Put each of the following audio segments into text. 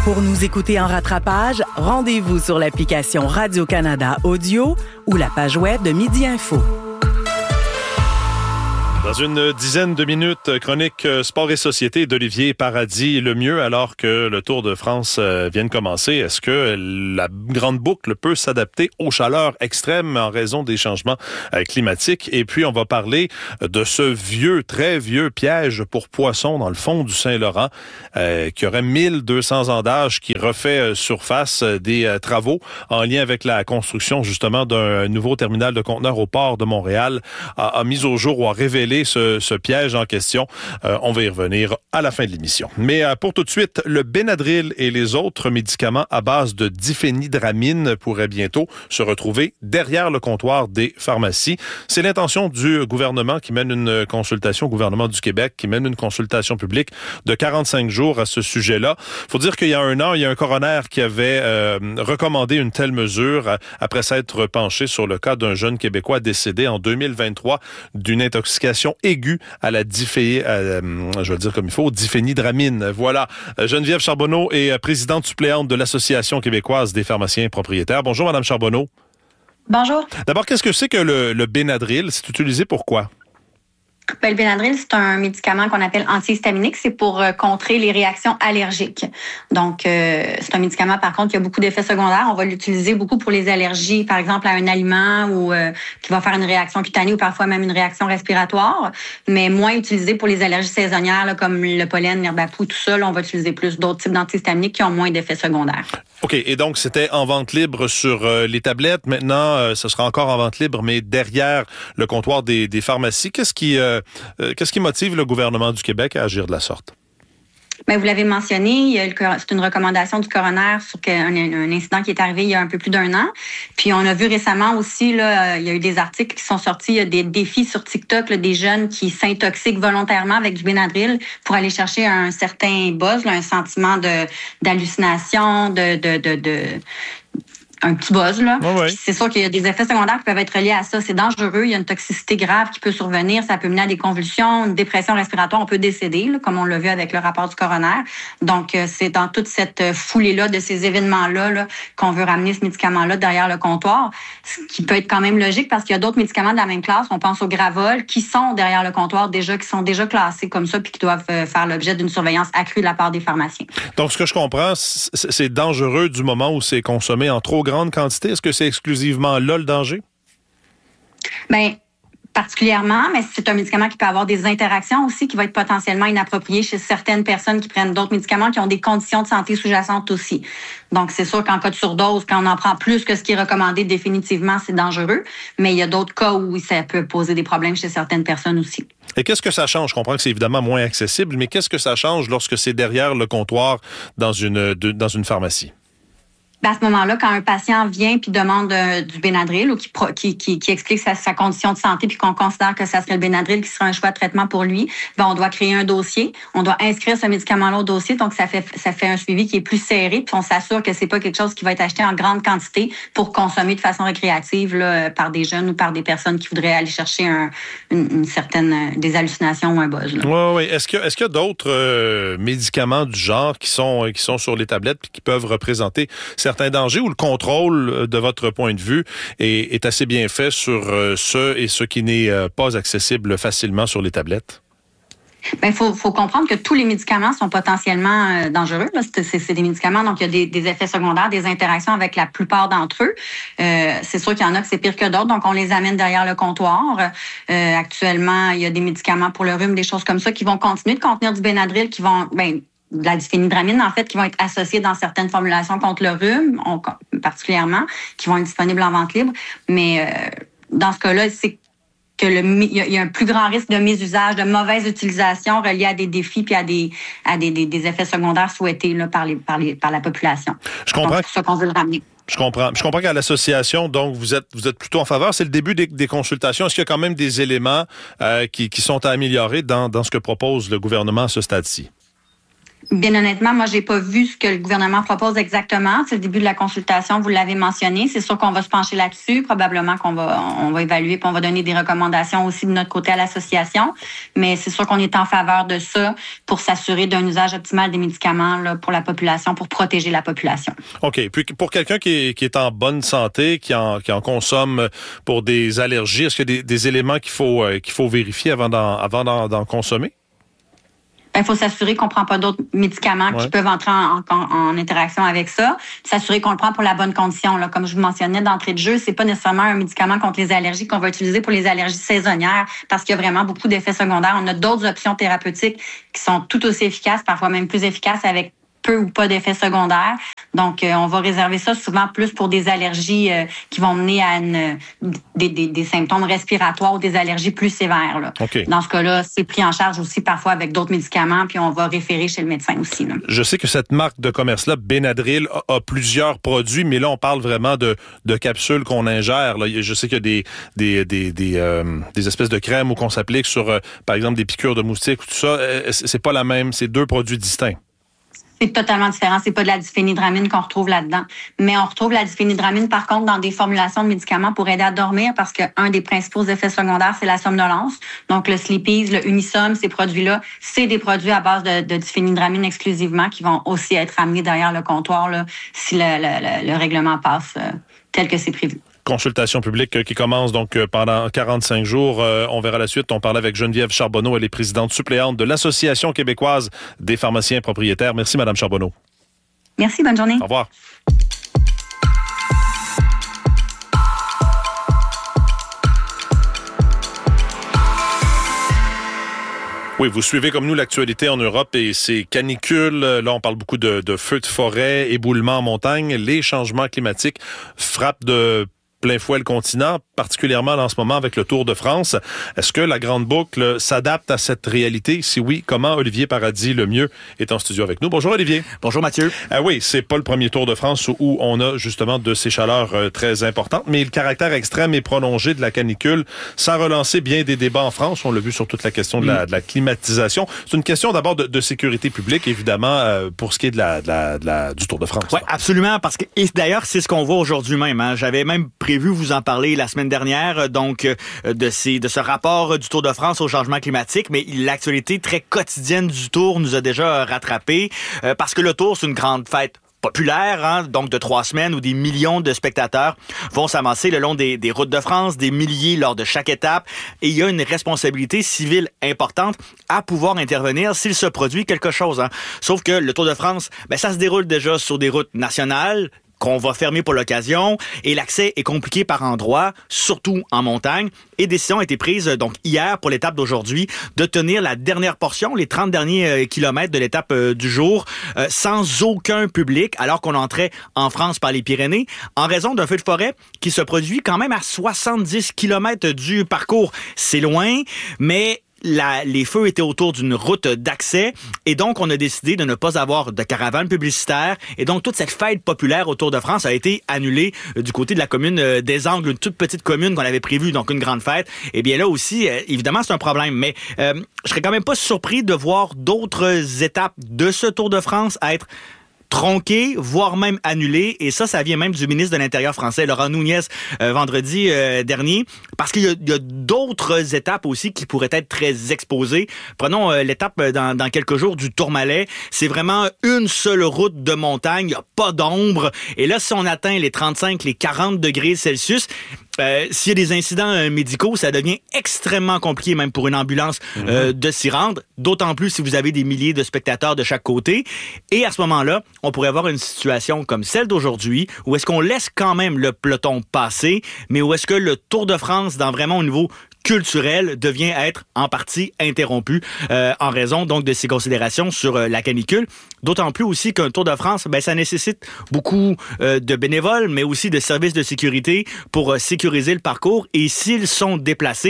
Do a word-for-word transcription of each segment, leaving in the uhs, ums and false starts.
Pour nous écouter en rattrapage, rendez-vous sur l'application Radio-Canada Audio ou la page web de Midi Info. Dans une dizaine de minutes, chronique sport et société d'Olivier Paradis Lemieux, alors que le Tour de France vient de commencer. Est-ce que la grande boucle peut s'adapter aux chaleurs extrêmes en raison des changements climatiques? Et puis, on va parler de ce vieux, très vieux piège pour poissons dans le fond du Saint-Laurent, euh, qui aurait mille deux cents ans d'âge, qui refait surface des travaux en lien avec la construction, justement, d'un nouveau terminal de conteneurs au port de Montréal, a, a mis au jour ou a révélé Ce, ce piège en question. Euh, on va y revenir à la fin de l'émission. Mais euh, pour tout de suite, le Benadryl et les autres médicaments à base de diphénhydramine pourraient bientôt se retrouver derrière le comptoir des pharmacies. C'est l'intention du gouvernement qui mène une consultation, au gouvernement du Québec, qui mène une consultation publique de quarante-cinq jours à ce sujet-là. Faut dire qu'il y a un an, il y a un coroner qui avait euh, recommandé une telle mesure après s'être penché sur le cas d'un jeune Québécois décédé en deux mille vingt-trois d'une intoxication aiguë à la diphé, euh, je vais le dire comme il faut, diphénhydramine. Voilà. Geneviève Charbonneau est présidente suppléante de l'Association québécoise des pharmaciens propriétaires. Bonjour, Madame Charbonneau. Bonjour. D'abord, qu'est-ce que c'est que le, le Benadryl? C'est utilisé pour quoi? Ben, le Benadryl, c'est un médicament qu'on appelle antihistaminique. C'est pour euh, contrer les réactions allergiques. Donc, euh, c'est un médicament, par contre, qui a beaucoup d'effets secondaires. On va l'utiliser beaucoup pour les allergies, par exemple, à un aliment ou euh, qui va faire une réaction cutanée ou parfois même une réaction respiratoire, mais moins utilisé pour les allergies saisonnières, là, comme le pollen, l'herbe à poux, tout ça. Là, on va utiliser plus d'autres types d'antihistaminiques qui ont moins d'effets secondaires. OK. Et donc, c'était en vente libre sur euh, les tablettes. Maintenant, euh, ce sera encore en vente libre, mais derrière le comptoir des, des pharmacies. Qu'est-ce qui, euh, euh, qu'est-ce qui motive le gouvernement du Québec à agir de la sorte? Bien, vous l'avez mentionné, il y a le, c'est une recommandation du coroner sur un, un incident qui est arrivé il y a un peu plus d'un an. Puis on a vu récemment aussi, là, il y a eu des articles qui sont sortis, il y a des défis sur TikTok, là, des jeunes qui s'intoxiquent volontairement avec du Benadryl pour aller chercher un certain buzz, là, un sentiment de d'hallucination, de de de, de un petit buzz, là. Oh oui. C'est sûr qu'il y a des effets secondaires qui peuvent être liés à ça. C'est dangereux. Il y a une toxicité grave qui peut survenir. Ça peut mener à des convulsions, une dépression respiratoire. On peut décéder, là, comme on l'a vu avec le rapport du coroner. Donc, euh, c'est dans toute cette foulée-là de ces événements-là là, qu'on veut ramener ce médicament-là derrière le comptoir. Ce qui peut être quand même logique parce qu'il y a d'autres médicaments de la même classe. On pense au Gravol qui sont derrière le comptoir déjà, qui sont déjà classés comme ça puis qui doivent euh, faire l'objet d'une surveillance accrue de la part des pharmaciens. Donc, ce que je comprends, c'est dangereux du moment où c'est consommé en trop grande quantité. Est-ce que c'est exclusivement là le danger? Bien, particulièrement, mais c'est un médicament qui peut avoir des interactions aussi qui va être potentiellement inapproprié chez certaines personnes qui prennent d'autres médicaments qui ont des conditions de santé sous-jacentes aussi. Donc, c'est sûr qu'en cas de surdose, quand on en prend plus que ce qui est recommandé, définitivement, c'est dangereux. Mais il y a d'autres cas où ça peut poser des problèmes chez certaines personnes aussi. Et qu'est-ce que ça change? Je comprends que c'est évidemment moins accessible, mais qu'est-ce que ça change lorsque c'est derrière le comptoir dans une, de, dans une pharmacie? Ben à ce moment-là, quand un patient vient puis demande euh, du Benadryl ou qui, pro, qui, qui, qui explique sa, sa condition de santé puis qu'on considère que ça serait le Benadryl qui sera un choix de traitement pour lui, ben on doit créer un dossier, on doit inscrire ce médicament-là au dossier, donc ça fait ça fait un suivi qui est plus serré puis on s'assure que c'est pas quelque chose qui va être acheté en grande quantité pour consommer de façon récréative là, par des jeunes ou par des personnes qui voudraient aller chercher un, une, une certaine des hallucinations ou un buzz. Oui, oui. Est-ce que est-ce qu'il y a d'autres euh, médicaments du genre qui sont qui sont sur les tablettes puis qui peuvent représenter certains dangers ou le contrôle, de votre point de vue, est, est assez bien fait sur euh, ce et ce qui n'est euh, pas accessible facilement sur les tablettes? Ben, faut, faut comprendre que tous les médicaments sont potentiellement euh, dangereux. Là. C'est, c'est, c'est des médicaments, donc il y a des, des effets secondaires, des interactions avec la plupart d'entre eux. Euh, c'est sûr qu'il y en a que c'est pire que d'autres, donc on les amène derrière le comptoir. Euh, actuellement, il y a des médicaments pour le rhume, des choses comme ça, qui vont continuer de contenir du Benadryl, qui vont... Ben, de la diphénhydramine, en fait, qui vont être associées dans certaines formulations contre le rhume, on, particulièrement, qui vont être disponibles en vente libre. Mais euh, dans ce cas-là, c'est que le il y, y a un plus grand risque de mésusage, de mauvaise utilisation reliée à des défis puis à des à des, des, des effets secondaires souhaités là, par les par les par la population. Je comprends. Donc, c'est ça qu'on veut le ramener. Je comprends. Je comprends qu'à l'association, donc, vous êtes vous êtes plutôt en faveur. C'est le début des, des consultations. Est-ce qu'il y a quand même des éléments euh, qui, qui sont à améliorer dans, dans ce que propose le gouvernement à ce stade-ci? Bien honnêtement, moi, j'ai pas vu ce que le gouvernement propose exactement. C'est le début de la consultation, vous l'avez mentionné. C'est sûr qu'on va se pencher là-dessus. Probablement qu'on va, on va évaluer puis on va donner des recommandations aussi de notre côté à l'association. Mais c'est sûr qu'on est en faveur de ça pour s'assurer d'un usage optimal des médicaments là, pour la population, pour protéger la population. OK. Puis pour quelqu'un qui est, qui est en bonne santé, qui en, qui en consomme pour des allergies, est-ce qu'il y a des, des éléments qu'il faut, euh, qu'il faut vérifier avant d'en, avant d'en, d'en consommer? Il faut s'assurer qu'on ne prend pas d'autres médicaments ouais. qui peuvent entrer en, en, en interaction avec ça. S'assurer qu'on le prend pour la bonne condition. Là. Comme je vous mentionnais d'entrée de jeu, c'est pas nécessairement un médicament contre les allergies qu'on va utiliser pour les allergies saisonnières parce qu'il y a vraiment beaucoup d'effets secondaires. On a d'autres options thérapeutiques qui sont tout aussi efficaces, parfois même plus efficaces avec peu ou pas d'effets secondaires. Donc, euh, on va réserver ça souvent plus pour des allergies euh, qui vont mener à une, des, des, des symptômes respiratoires ou des allergies plus sévères. Là. Okay. Dans ce cas-là, c'est pris en charge aussi parfois avec d'autres médicaments, puis on va référer chez le médecin aussi. Là. Je sais que cette marque de commerce-là, Benadryl, a, a plusieurs produits, mais là, on parle vraiment de, de capsules qu'on ingère. Là. Je sais qu'il y a des, des, des, des, euh, des espèces de crèmes où qu'on s'applique sur, euh, par exemple, des piqûres de moustiques ou tout ça. C'est pas la même, c'est deux produits distincts. C'est totalement différent. C'est pas de la diphénidramine qu'on retrouve là-dedans. Mais on retrouve la diphénidramine, par contre, dans des formulations de médicaments pour aider à dormir parce qu'un des principaux effets secondaires, c'est la somnolence. Donc, le Sleepies, le Unisom, ces produits-là, c'est des produits à base de, de diphénidramine exclusivement qui vont aussi être amenés derrière le comptoir là, si le, le, le, le règlement passe euh, tel que c'est prévu. Consultation publique qui commence donc pendant quarante-cinq jours. Euh, on verra la suite. On parlait avec Geneviève Charbonneau. Elle est présidente suppléante de l'Association québécoise des pharmaciens propriétaires. Merci, Madame Charbonneau. Merci, bonne journée. Au revoir. Oui, vous suivez comme nous l'actualité en Europe et ces canicules. Là, on parle beaucoup de, de feux de forêt, éboulements en montagne. Les changements climatiques frappent de plein fouet le continent, particulièrement en ce moment avec le Tour de France. Est-ce que la Grande Boucle s'adapte à cette réalité? Si oui, comment? Olivier Paradis, le mieux, est en studio avec nous. Bonjour Olivier. Bonjour Mathieu. Ah oui, c'est pas le premier Tour de France où on a justement de ces chaleurs euh, très importantes, mais le caractère extrême et prolongé de la canicule, ça a relancé bien des débats en France. On l'a vu sur toute la question de la, de la climatisation. C'est une question d'abord de, de sécurité publique, évidemment, euh, pour ce qui est de la, de la, de la, du Tour de France. Oui, absolument, parce que et d'ailleurs, c'est ce qu'on voit aujourd'hui même. Hein. J'avais même prévu vous en parler la semaine dernière, donc de ces de ce rapport du Tour de France au changement climatique, mais l'actualité très quotidienne du Tour nous a déjà rattrapés, euh, parce que le Tour, c'est une grande fête populaire, hein, donc de trois semaines où des millions de spectateurs vont s'amasser le long des, des routes de France, des milliers lors de chaque étape, et il y a une responsabilité civile importante à pouvoir intervenir s'il se produit quelque chose. Hein. Sauf que le Tour de France, ben, ça se déroule déjà sur des routes nationales, qu'on va fermer pour l'occasion, et l'accès est compliqué par endroits, surtout en montagne. Et décision a été prise donc hier pour l'étape d'aujourd'hui de tenir la dernière portion, les trente derniers euh, kilomètres de l'étape euh, du jour, euh, sans aucun public, alors qu'on entrait en France par les Pyrénées, en raison d'un feu de forêt qui se produit quand même à soixante-dix kilomètres du parcours. C'est loin, mais La, les feux étaient autour d'une route d'accès et donc on a décidé de ne pas avoir de caravane publicitaire et donc toute cette fête populaire au Tour de France a été annulée euh, du côté de la commune euh, des Angles, une toute petite commune qu'on avait prévue, donc une grande fête. Et bien là aussi, euh, évidemment, c'est un problème, mais euh, je serais quand même pas surpris de voir d'autres étapes de ce Tour de France être tronqué, voire même annulé. Et ça, ça vient même du ministre de l'Intérieur français, Laurent Nunez, euh, vendredi euh, dernier, parce qu'il y a, il y a d'autres étapes aussi qui pourraient être très exposées. Prenons euh, l'étape dans, dans quelques jours du Tourmalet. C'est vraiment une seule route de montagne, il n'y a pas d'ombre. Et là, si on atteint les trente-cinq, les quarante degrés Celsius, Euh, s'il y a des incidents euh, médicaux, ça devient extrêmement compliqué, même pour une ambulance, mmh. euh, de s'y rendre. D'autant plus si vous avez des milliers de spectateurs de chaque côté. Et à ce moment-là, on pourrait avoir une situation comme celle d'aujourd'hui, où est-ce qu'on laisse quand même le peloton passer, mais où est-ce que le Tour de France, dans vraiment au niveau culturel, devient être en partie interrompu euh, en raison donc de ces considérations sur euh, la canicule. D'autant plus aussi qu'un Tour de France, ben ça nécessite beaucoup euh, de bénévoles, mais aussi de services de sécurité pour euh, sécuriser le parcours. Et s'ils sont déplacés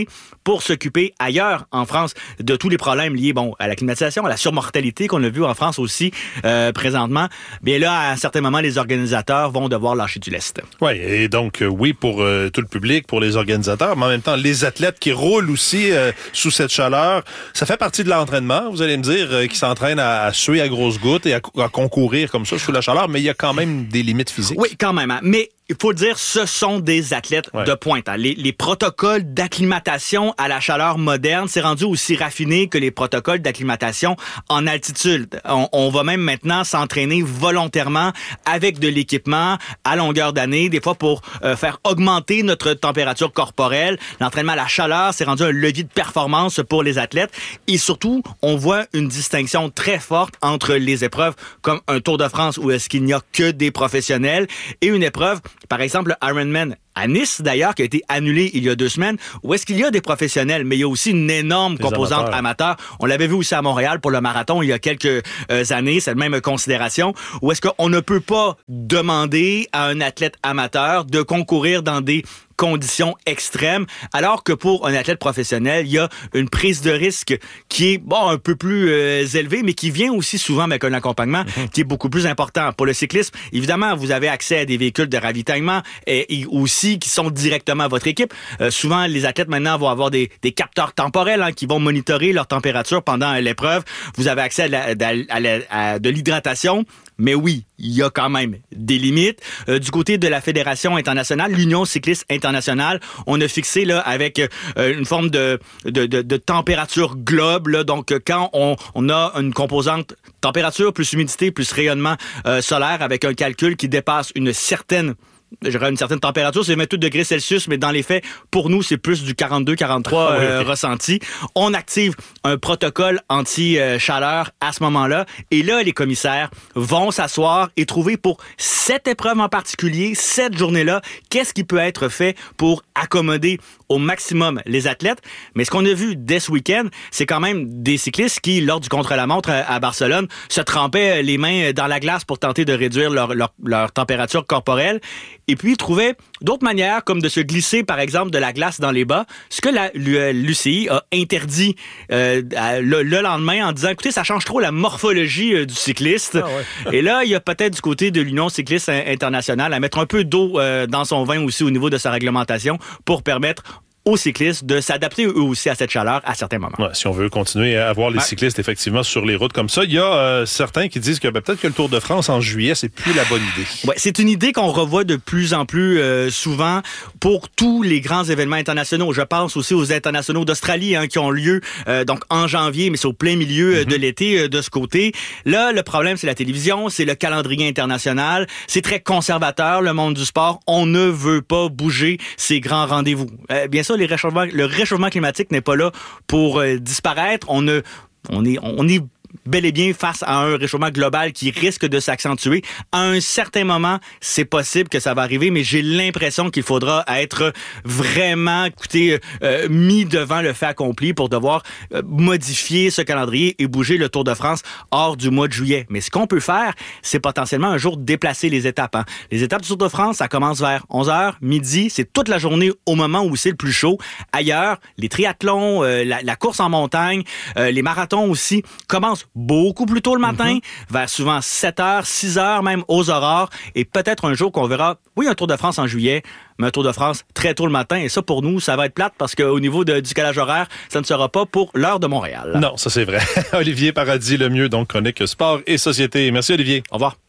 pour s'occuper ailleurs en France de tous les problèmes liés bon à la climatisation, à la surmortalité qu'on a vu en France aussi euh, présentement. Bien là, à un certain moment, les organisateurs vont devoir lâcher du lest. Oui, et donc euh, oui pour euh, tout le public, pour les organisateurs, mais en même temps les athlètes qui roulent aussi euh, sous cette chaleur, ça fait partie de l'entraînement. Vous allez me dire euh, qui s'entraînent à, à suer à grosses gouttes et à, à concourir comme ça sous la chaleur, mais il y a quand même des limites physiques. Oui, quand même. Hein. Mais il faut le dire, ce sont des athlètes ouais. de pointe. Hein. Les, les protocoles d'acclimatation à la chaleur moderne, c'est rendu aussi raffiné que les protocoles d'acclimatation en altitude. On, on va même maintenant s'entraîner volontairement avec de l'équipement à longueur d'année, des fois pour euh, faire augmenter notre température corporelle. L'entraînement à la chaleur, c'est rendu un levier de performance pour les athlètes. Et surtout, on voit une distinction très forte entre les épreuves comme un Tour de France où est-ce qu'il n'y a que des professionnels et une épreuve par exemple, le Ironman à Nice, d'ailleurs, qui a été annulé il y a deux semaines, où est-ce qu'il y a des professionnels, mais il y a aussi une énorme des composante amateurs. amateur. On l'avait vu aussi à Montréal pour le marathon il y a quelques euh, années, c'est la même considération, où est-ce qu'on ne peut pas demander à un athlète amateur de concourir dans des conditions extrêmes, alors que pour un athlète professionnel, il y a une prise de risque qui est bon un peu plus euh, élevée, mais qui vient aussi souvent avec un accompagnement mm-hmm. qui est beaucoup plus important. Pour le cyclisme, évidemment, vous avez accès à des véhicules de ravitaillement et, et aussi qui sont directement à votre équipe. Euh, souvent, les athlètes maintenant vont avoir des, des capteurs temporels hein, qui vont monitorer leur température pendant l'épreuve. Vous avez accès à, la, à, à, la, à de l'hydratation. Mais oui, il y a quand même des limites. Euh, du côté de la Fédération internationale, l'Union cycliste internationale, on a fixé là avec euh, une forme de, de, de, de température globe. Là, donc, quand on, on a une composante température plus humidité plus rayonnement euh, solaire avec un calcul qui dépasse une certaine j'aurais une certaine température, c'est vingt-huit degrés Celsius, mais dans les faits, pour nous, c'est plus du quarante-deux quarante-trois ah, oui, euh, okay. ressenti. On active un protocole anti-chaleur à ce moment-là, et là, les commissaires vont s'asseoir et trouver pour cette épreuve en particulier, cette journée-là, qu'est-ce qui peut être fait pour accommoder au maximum les athlètes. Mais ce qu'on a vu dès ce week-end, c'est quand même des cyclistes qui, lors du contre-la-montre à Barcelone, se trempaient les mains dans la glace pour tenter de réduire leur, leur, leur température corporelle. Et puis, trouvaient d'autres manières, comme de se glisser, par exemple, de la glace dans les bas, ce que la, l'U C I a interdit euh, le, le lendemain en disant, écoutez, ça change trop la morphologie euh, du cycliste. Ah ouais. Et là, il y a peut-être du côté de l'Union cycliste internationale à mettre un peu d'eau euh, dans son vin aussi au niveau de sa réglementation pour permettre aux cyclistes de s'adapter eux aussi à cette chaleur à certains moments. Ouais, si on veut continuer à avoir les ouais. cyclistes effectivement sur les routes comme ça, il y a euh, certains qui disent que ben, peut-être que le Tour de France en juillet, c'est plus la bonne idée. Ouais, c'est une idée qu'on revoit de plus en plus euh, souvent pour tous les grands événements internationaux. Je pense aussi aux internationaux d'Australie hein, qui ont lieu euh, donc en janvier, mais c'est au plein milieu euh, mm-hmm. de l'été euh, de ce côté. Là, le problème, c'est la télévision, c'est le calendrier international. C'est très conservateur, le monde du sport. On ne veut pas bouger ces grands rendez-vous. Euh, bien sûr, les réchauffements, le réchauffement climatique n'est pas là pour euh, disparaître. On, ne, on est, on est bel et bien face à un réchauffement global qui risque de s'accentuer. À un certain moment, c'est possible que ça va arriver, mais j'ai l'impression qu'il faudra être vraiment, écoutez, euh, mis devant le fait accompli pour devoir euh, modifier ce calendrier et bouger le Tour de France hors du mois de juillet. Mais ce qu'on peut faire, c'est potentiellement un jour déplacer les étapes. Hein. Les étapes du Tour de France, ça commence vers onze heures, midi, c'est toute la journée au moment où c'est le plus chaud. Ailleurs, les triathlons, euh, la, la course en montagne, euh, les marathons aussi commencent beaucoup plus tôt le matin, mm-hmm. vers souvent sept heures, six heures même aux aurores, et peut-être un jour qu'on verra, oui, un Tour de France en juillet, mais un Tour de France très tôt le matin, et ça, pour nous, ça va être plate parce qu'au niveau de, du calage horaire, ça ne sera pas pour l'heure de Montréal. Non, ça c'est vrai. Olivier Paradis, le mieux, donc chronique sport et société. Merci Olivier. Au revoir.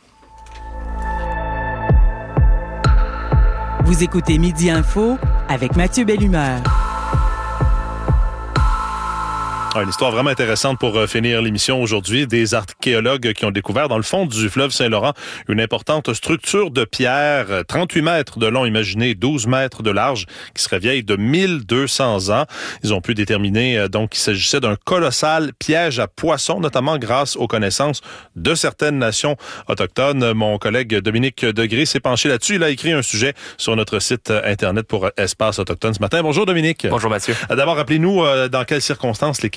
Vous écoutez Midi Info avec Mathieu Bellumeur. Ah, une histoire vraiment intéressante pour euh, finir l'émission aujourd'hui. Des archéologues qui ont découvert dans le fond du fleuve Saint-Laurent une importante structure de pierre, trente-huit mètres de long, imaginez douze mètres de large, qui serait vieille de mille deux cents ans. Ils ont pu déterminer euh, donc qu'il s'agissait d'un colossal piège à poissons, notamment grâce aux connaissances de certaines nations autochtones. Mon collègue Dominique Degré s'est penché là-dessus. Il a écrit un sujet sur notre site Internet pour Espace Autochtone ce matin. Bonjour Dominique. Bonjour Mathieu. D'abord, rappelez-nous euh, dans quelles circonstances l'équipe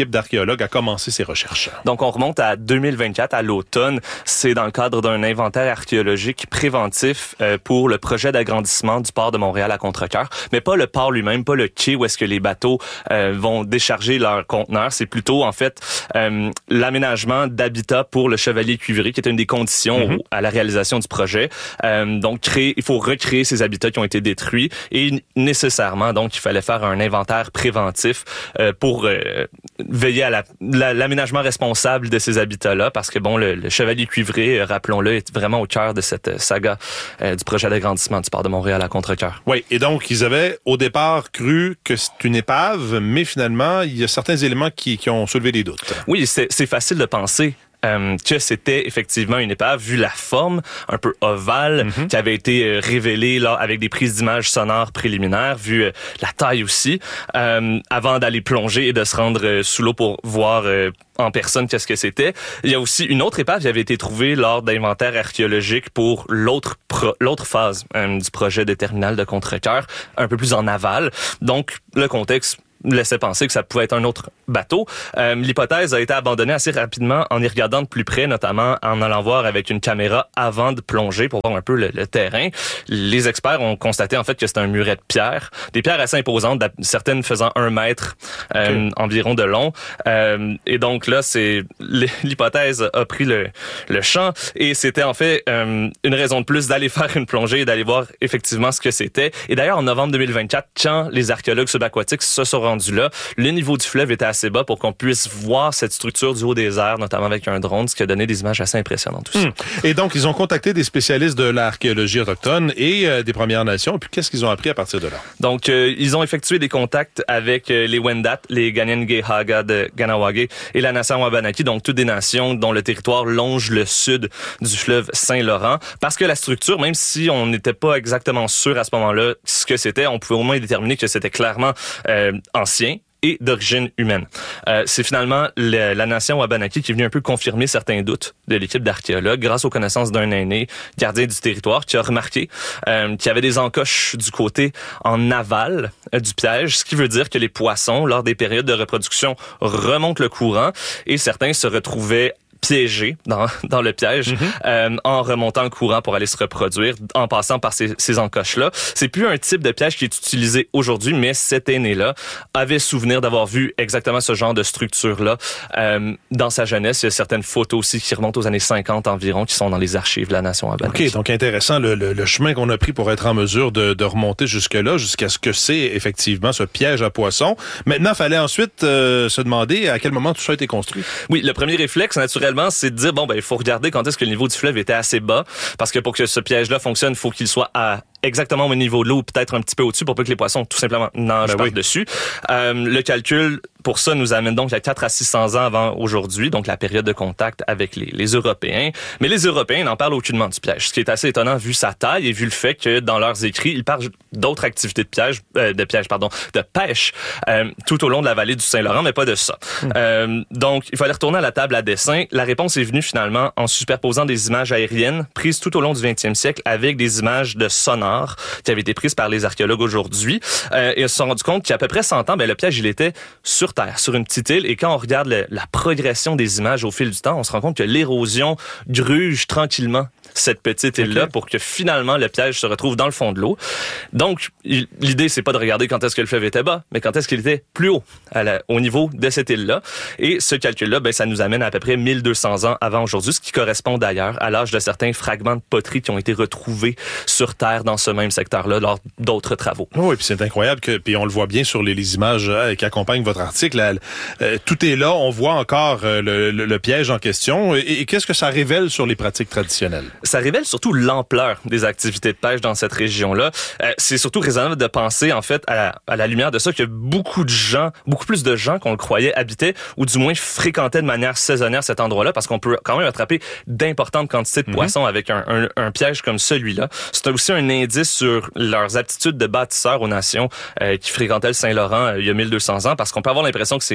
l'équipe d'archéologues a commencé ses recherches? Donc, on remonte à deux mille vingt-quatre, à l'automne. C'est dans le cadre d'un inventaire archéologique préventif euh, pour le projet d'agrandissement du port de Montréal à Contrecœur. Mais pas le port lui-même, pas le quai où est-ce que les bateaux euh, vont décharger leurs conteneurs. C'est plutôt, en fait, euh, l'aménagement d'habitat pour le Chevalier Cuivré, qui est une des conditions mm-hmm. à la réalisation du projet. Euh, donc, créer, il faut recréer ces habitats qui ont été détruits et nécessairement, donc, il fallait faire un inventaire préventif euh, pour euh, veiller à la, la, l'aménagement responsable de ces habitats-là, parce que, bon, le, le Chevalier Cuivré, euh, rappelons-le, est vraiment au cœur de cette saga euh, du projet d'agrandissement du port de Montréal à Contrecœur. Oui, et donc, ils avaient au départ cru que c'est une épave, mais finalement, il y a certains éléments qui, qui ont soulevé des doutes. Oui, c'est, c'est facile de penser Euh, que c'était effectivement une épave, vu la forme un peu ovale mm-hmm. qui avait été euh, révélée là avec des prises d'images sonores préliminaires, vu euh, la taille aussi, euh, avant d'aller plonger et de se rendre euh, sous l'eau pour voir euh, en personne qu'est-ce que c'était. Il y a aussi une autre épave qui avait été trouvée lors d'inventaires archéologiques pour l'autre pro- l'autre phase euh, du projet de terminal de Contrecœur, un peu plus en aval. Donc, le contexte laissait penser que ça pouvait être un autre bateau. Euh, l'hypothèse a été abandonnée assez rapidement en y regardant de plus près, notamment en allant voir avec une caméra avant de plonger pour voir un peu le, le terrain. Les experts ont constaté en fait que c'était un muret de pierre, des pierres assez imposantes, certaines faisant un mètre euh, okay. environ de long. Euh, et donc là, c'est l'hypothèse a pris le, le champ et c'était en fait euh, une raison de plus d'aller faire une plongée et d'aller voir effectivement ce que c'était. Et d'ailleurs, en novembre deux mille vingt-quatre, quand les archéologues subaquatiques se sont rendus là, le niveau du fleuve était assez bas pour qu'on puisse voir cette structure du haut des airs, notamment avec un drone, ce qui a donné des images assez impressionnantes aussi. Mmh. Et donc, ils ont contacté des spécialistes de l'archéologie autochtone et euh, des Premières Nations. Et puis, qu'est-ce qu'ils ont appris à partir de là? Donc, euh, ils ont effectué des contacts avec euh, les Wendat, les Ganyengehaga de Ganawagé et la nation Wabanaki, donc toutes des nations dont le territoire longe le sud du fleuve Saint-Laurent. Parce que la structure, même si on n'était pas exactement sûr à ce moment-là ce que c'était, on pouvait au moins déterminer que c'était clairement euh, ancien et d'origine humaine. Euh, c'est finalement le, la nation Wabanaki qui est venue un peu confirmer certains doutes de l'équipe d'archéologues grâce aux connaissances d'un aîné gardien du territoire qui a remarqué euh, qu'il y avait des encoches du côté en aval euh, du piège, ce qui veut dire que les poissons, lors des périodes de reproduction, remontent le courant et certains se retrouvaient piégés dans, dans le piège mm-hmm. euh, en remontant le courant pour aller se reproduire, en passant par ces, ces encoches-là. C'est plus un type de piège qui est utilisé aujourd'hui, mais cet aîné-là avait souvenir d'avoir vu exactement ce genre de structure-là euh, dans sa jeunesse. Il y a certaines photos aussi qui remontent aux années cinquante environ, qui sont dans les archives de la nation Wabanaki. OK, donc intéressant le, le, le chemin qu'on a pris pour être en mesure de, de remonter jusque-là, jusqu'à ce que c'est effectivement ce piège à poissons. Maintenant, il fallait ensuite euh, se demander à quel moment tout ça a été construit. Oui, le premier réflexe, naturellement, c'est de dire, bon, ben, il faut regarder quand est-ce que le niveau du fleuve était assez bas, parce que pour que ce piège-là fonctionne, il faut qu'il soit à exactement au niveau de l'eau, peut-être un petit peu au-dessus, pour pas que les poissons, tout simplement, nagent ben par-dessus. Oui. Euh, le calcul, pour ça, nous amène donc à quatre à six cents ans avant aujourd'hui, donc la période de contact avec les, les Européens. Mais les Européens n'en parlent aucunement du piège, ce qui est assez étonnant vu sa taille et vu le fait que dans leurs écrits, ils parlent d'autres activités de piège, euh, de piège, pardon, de pêche, euh, tout au long de la vallée du Saint-Laurent, mais pas de ça. Mmh. Euh, donc, il fallait retourner à la table à dessin. La réponse est venue finalement en superposant des images aériennes prises tout au long du vingtième siècle avec des images de sonar qui avaient été prises par les archéologues aujourd'hui. Euh, et ils se sont rendus compte qu'à peu près cent ans, ben, le piège, il était sur Terre, sur une petite île. Et quand on regarde le, la progression des images au fil du temps, on se rend compte que l'érosion gruge tranquillement cette petite île-là okay. pour que finalement le piège se retrouve dans le fond de l'eau. Donc, il, l'idée, c'est pas de regarder quand est-ce que le fleuve était bas, mais quand est-ce qu'il était plus haut, à la, au niveau de cette île-là. Et ce calcul-là, ben, ça nous amène à, à peu près mille deux cents ans avant aujourd'hui, ce qui correspond d'ailleurs à l'âge de certains fragments de poterie qui ont été retrouvés sur Terre dans ce même secteur-là lors d'autres travaux. Oui, puis c'est incroyable que, puis on le voit bien sur les, les images euh, qui accompagnent votre article. Là, euh, tout est là, on voit encore euh, le, le, le piège en question. Et, et qu'est-ce que ça révèle sur les pratiques traditionnelles? Ça révèle surtout l'ampleur des activités de pêche dans cette région-là. Euh, c'est surtout raisonnable de penser, en fait, à la, à la lumière de ça, que beaucoup de gens, beaucoup plus de gens qu'on le croyait habitaient, ou du moins fréquentaient de manière saisonnière cet endroit-là, parce qu'on peut quand même attraper d'importantes quantités de poissons mm-hmm. avec un, un, un piège comme celui-là. C'est aussi un indice sur leurs aptitudes de bâtisseurs aux nations euh, qui fréquentaient le Saint-Laurent euh, il y a mille deux cents ans, parce qu'on peut avoir l'impression que c'est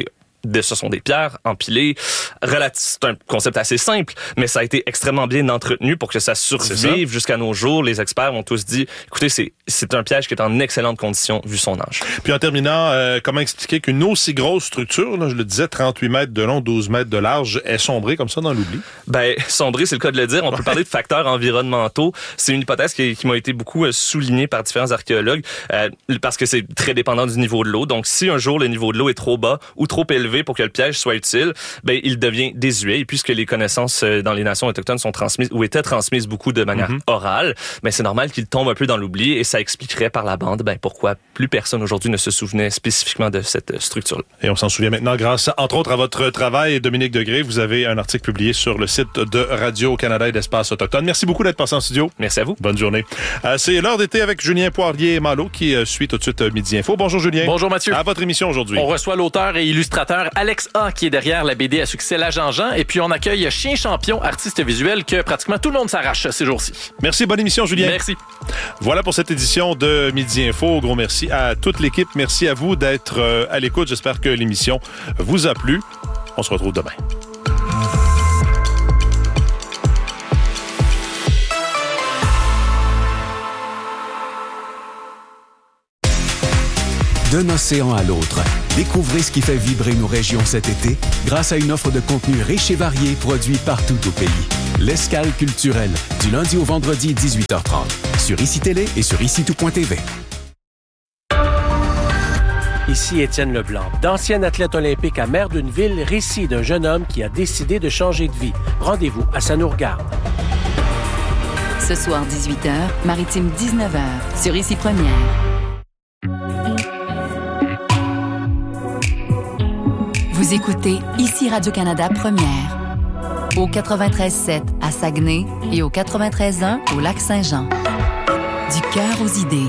ce sont des pierres empilées. C'est un concept assez simple, mais ça a été extrêmement bien entretenu pour que ça survive jusqu'à nos jours. Les experts ont tous dit, écoutez, c'est, c'est un piège qui est en excellente condition vu son âge. Puis en terminant, euh, comment expliquer qu'une aussi grosse structure, là, je le disais, trente-huit mètres de long, douze mètres de large, est sombrée comme ça dans l'oubli? Ben, sombrée, c'est le cas de le dire. On ouais. peut parler de facteurs environnementaux. C'est une hypothèse qui, qui m'a été beaucoup euh, soulignée par différents archéologues euh, parce que c'est très dépendant du niveau de l'eau. Donc, si un jour le niveau de l'eau est trop bas ou trop élevé pour que le piège soit utile, ben, il devient désuet. Et puisque les connaissances euh, dans les nations autochtones sont transmises ou étaient transmises beaucoup de manière mm-hmm. orale, ben, c'est normal qu'il tombe un peu dans l'oubli et ça expliquerait par la bande ben, pourquoi plus personne aujourd'hui ne se souvenait spécifiquement de cette structure-là. Et on s'en souvient maintenant grâce, entre autres, à votre travail. Dominique Degré, vous avez un article publié sur le site de Radio-Canada et d'Espace Autochtone. Merci beaucoup d'être passé en studio. Merci à vous. Bonne journée. Euh, c'est l'heure d'été avec Julien Poirier-Malo qui euh, suit tout de suite euh, Midi Info. Bonjour Julien. Bonjour Mathieu. À votre émission aujourd'hui. On reçoit l'auteur et illustrateur Alex A qui est derrière la B D à succès La Jean-Jean. Et puis on accueille Chien Champion, artiste visuel que pratiquement tout le monde s'arrache ces jours-ci. Merci, bonne émission Julien. Merci. Voilà pour cette édition de Midi Info. Gros merci à toute l'équipe. Merci à vous d'être euh, à l'écoute. J'espère que l'émission vous a plu. On se retrouve demain. D'un océan à l'autre, découvrez ce qui fait vibrer nos régions cet été grâce à une offre de contenu riche et varié produit partout au pays. L'Escale culturelle, du lundi au vendredi dix-huit heures trente, sur I C I Télé et sur ici tout point t v. Ici Étienne Leblanc, d'ancien athlète olympique à Maire d'une ville, récit d'un jeune homme qui a décidé de changer de vie. Rendez-vous à Ça nous regarde. Ce soir dix-huit heures, Maritime dix-neuf heures, sur Ici Première. Vous écoutez Ici Radio-Canada Première, au quatre-vingt-treize sept à Saguenay et au quatre-vingt-treize un au Lac-Saint-Jean. Du cœur aux idées.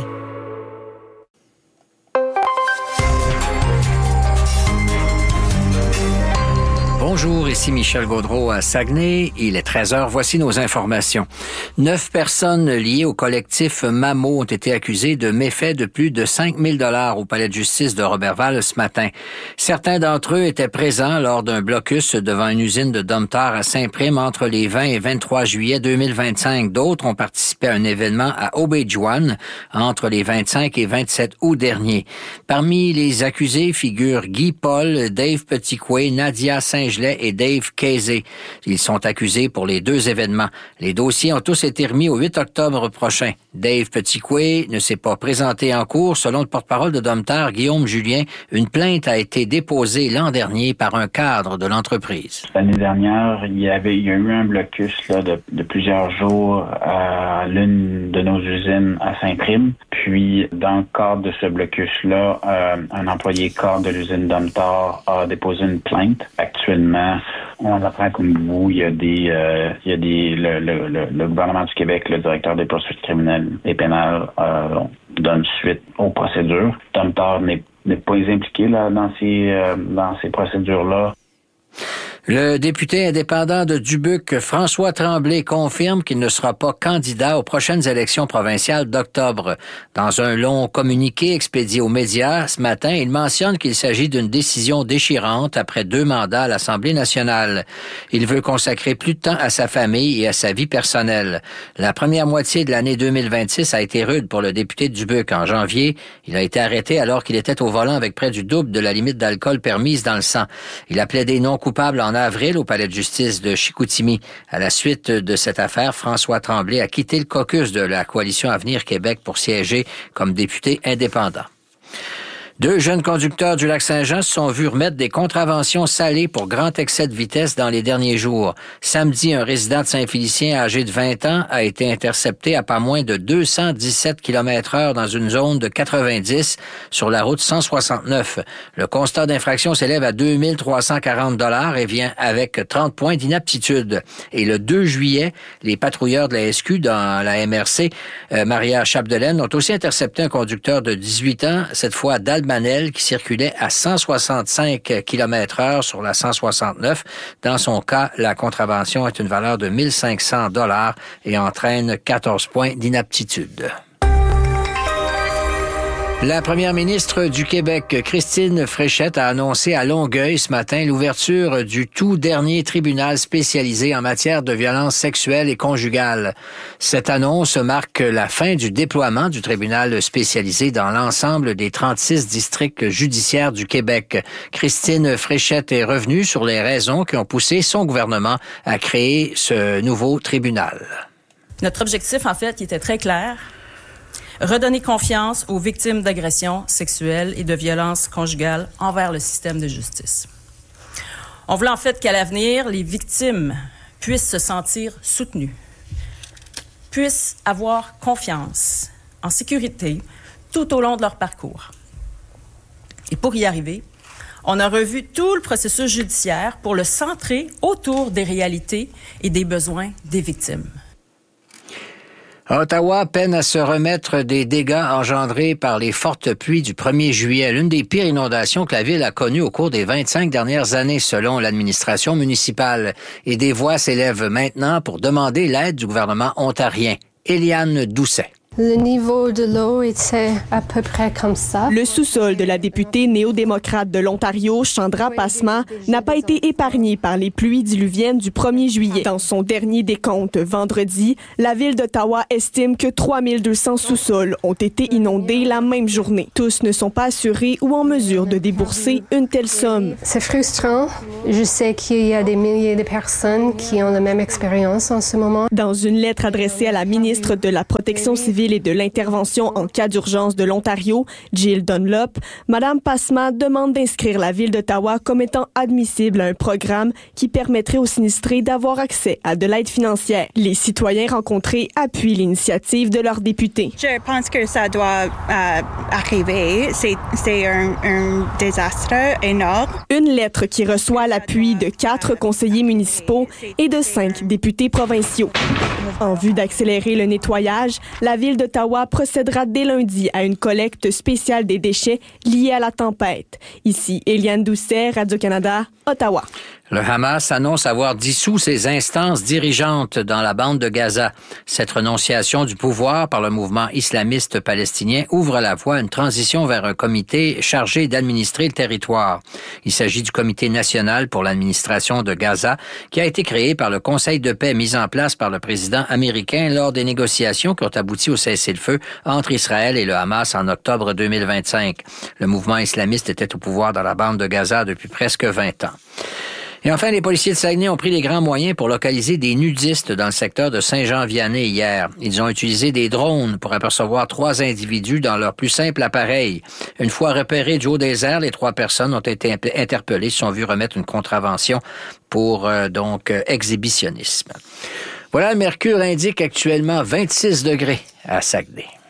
Bonjour, ici Michel Gaudreau à Saguenay. Il est treize heures. Voici nos informations. Neuf personnes liées au collectif Mamo ont été accusées de méfaits de plus de cinq mille dollars au palais de justice de Roberval ce matin. Certains d'entre eux étaient présents lors d'un blocus devant une usine de Domtar à Saint-Prime entre les vingt et vingt-trois juillet deux mille vingt-cinq. D'autres ont participé à un événement à Obéjuan entre les vingt-cinq et vingt-sept août dernier. Parmi les accusés figurent Guy Paul, Dave Petitcoué, Nadia Saint-Gelais et Dave Casey. Ils sont accusés pour les deux événements. Les dossiers ont tous été remis au huit octobre prochain. Dave Petitcoué ne s'est pas présenté en cours. Selon le porte-parole de Domtar, Guillaume Julien, une plainte a été déposée l'an dernier par un cadre de l'entreprise. L'année dernière, il y avait il y a eu un blocus là, de, de plusieurs jours à l'une de nos usines à Saint-Prime. Puis, dans le cadre de ce blocus-là, euh, un employé cadre de l'usine Domtar a déposé une plainte. Actuellement, on apprend comme vous, il y a des, euh, il y a des, le, le, le, le gouvernement du Québec, le directeur des poursuites criminelles et pénales, euh, donne suite aux procédures. Domtar n'est, n'est pas impliqué là dans ces, euh, dans ces procédures-là. Le député indépendant de Dubuque, François Tremblay, confirme qu'il ne sera pas candidat aux prochaines élections provinciales d'octobre. Dans un long communiqué expédié aux médias ce matin, il mentionne qu'il s'agit d'une décision déchirante après deux mandats à l'Assemblée nationale. Il veut consacrer plus de temps à sa famille et à sa vie personnelle. La première moitié de l'année deux mille vingt-six a été rude pour le député de Dubuque. En janvier, il a été arrêté alors qu'il était au volant avec près du double de la limite d'alcool permise dans le sang. Il appelait des non coupables en avril au palais de justice de Chicoutimi. À la suite de cette affaire, François Tremblay a quitté le caucus de la Coalition Avenir Québec pour siéger comme député indépendant. Deux jeunes conducteurs du Lac-Saint-Jean se sont vus remettre des contraventions salées pour grand excès de vitesse dans les derniers jours. Samedi, un résident de Saint-Félicien âgé de vingt ans a été intercepté à pas moins de deux cent dix-sept kilomètres heure dans une zone de quatre-vingt-dix sur la route cent soixante-neuf. Le constat d'infraction s'élève à deux mille trois cent quarante dollars et vient avec trente points d'inaptitude. Et le deux juillet, les patrouilleurs de la S Q dans la M R C, euh, Maria Chapdelaine, ont aussi intercepté un conducteur de dix-huit ans, cette fois d'Albanel, qui circulait à cent soixante-cinq kilomètres heure sur la cent soixante-neuf. Dans son cas, la contravention est une valeur de mille cinq cents dollars et entraîne quatorze points d'inaptitude. La première ministre du Québec, Christine Fréchette, a annoncé à Longueuil ce matin l'ouverture du tout dernier tribunal spécialisé en matière de violences sexuelles et conjugales. Cette annonce marque la fin du déploiement du tribunal spécialisé dans l'ensemble des trente-six districts judiciaires du Québec. Christine Fréchette est revenue sur les raisons qui ont poussé son gouvernement à créer ce nouveau tribunal. Notre objectif, en fait, il était très clair. Redonner confiance aux victimes d'agressions sexuelles et de violences conjugales envers le système de justice. On voulait en fait qu'à l'avenir, les victimes puissent se sentir soutenues, puissent avoir confiance, en sécurité, tout au long de leur parcours. Et pour y arriver, on a revu tout le processus judiciaire pour le centrer autour des réalités et des besoins des victimes. Ottawa peine à se remettre des dégâts engendrés par les fortes pluies du premier juillet, l'une des pires inondations que la ville a connues au cours des vingt-cinq dernières années, selon l'administration municipale. Et des voix s'élèvent maintenant pour demander l'aide du gouvernement ontarien. Éliane Doucet. Le niveau de l'eau était à peu près comme ça. Le sous-sol de la députée néo-démocrate de l'Ontario, Chandra Pasma, n'a pas été épargné par les pluies diluviennes du premier juillet. Dans son dernier décompte vendredi, la ville d'Ottawa estime que trois mille deux cents sous-sols ont été inondés la même journée. Tous ne sont pas assurés ou en mesure de débourser une telle somme. C'est frustrant. Je sais qu'il y a des milliers de personnes qui ont la même expérience en ce moment. Dans une lettre adressée à la ministre de la Protection civile et de l'intervention en cas d'urgence de l'Ontario, Jill Dunlop, Mme Pasma demande d'inscrire la ville d'Ottawa comme étant admissible à un programme qui permettrait aux sinistrés d'avoir accès à de l'aide financière. Les citoyens rencontrés appuient l'initiative de leurs députés. Je pense que ça doit euh, arriver. C'est, c'est un, un désastre énorme. Une lettre qui reçoit l'appui de quatre conseillers municipaux et de cinq députés provinciaux. En vue d'accélérer le nettoyage, la ville d'Ottawa procédera dès lundi à une collecte spéciale des déchets liés à la tempête. Ici, Éliane Doucet, Radio-Canada, Ottawa. Le Hamas annonce avoir dissous ses instances dirigeantes dans la bande de Gaza. Cette renonciation du pouvoir par le mouvement islamiste palestinien ouvre la voie à une transition vers un comité chargé d'administrer le territoire. Il s'agit du Comité national pour l'administration de Gaza, qui a été créé par le Conseil de paix mis en place par le président américain lors des négociations qui ont abouti au cessez-le-feu entre Israël et le Hamas en octobre deux mille vingt-cinq. Le mouvement islamiste était au pouvoir dans la bande de Gaza depuis presque vingt ans. Et enfin, les policiers de Saguenay ont pris les grands moyens pour localiser des nudistes dans le secteur de Saint-Jean-Vianney hier. Ils ont utilisé des drones pour apercevoir trois individus dans leur plus simple appareil. Une fois repérés du haut des airs, les trois personnes ont été interpellées, se sont vues remettre une contravention pour euh, donc euh, exhibitionnisme. Voilà, le mercure indique actuellement vingt-six degrés à Saguenay.